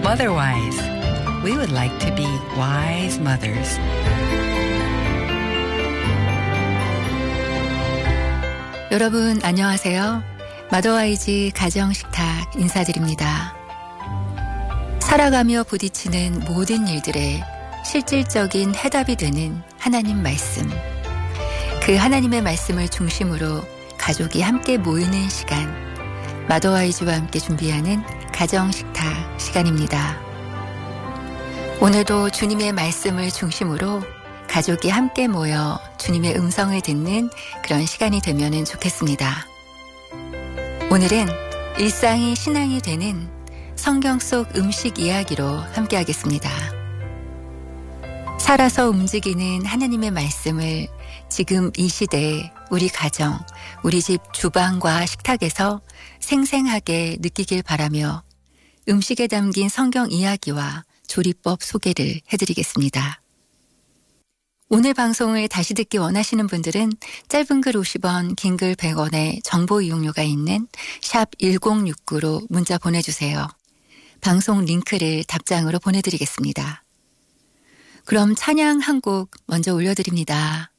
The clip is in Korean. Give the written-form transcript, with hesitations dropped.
Motherwise. We would like to be wise mothers. 여러분 안녕하세요. 마더와이즈 가정식탁 인사드립니다. 살아가며 부딪히는 모든 일들에 실질적인 해답이 되는 하나님 말씀. 그 하나님의 말씀을 중심으로 가족이 함께 모이는 시간. 마더와이즈와 함께 준비하는 가정식탁 시간입니다. 오늘도 주님의 말씀을 중심으로 가족이 함께 모여 주님의 음성을 듣는 그런 시간이 되면 좋겠습니다. 오늘은 일상이 신앙이 되는 성경 속 음식 이야기로 함께 하겠습니다. 살아서 움직이는 하나님의 말씀을 지금 이 시대에 우리 가정, 우리 집 주방과 식탁에서 생생하게 느끼길 바라며 음식에 담긴 성경 이야기와 조리법 소개를 해드리겠습니다. 오늘 방송을 다시 듣기 원하시는 분들은 짧은 글 50원, 긴 글 100원의 정보 이용료가 있는 샵 1069로 문자 보내주세요. 방송 링크를 답장으로 보내드리겠습니다. 그럼 찬양 한 곡 먼저 올려드립니다.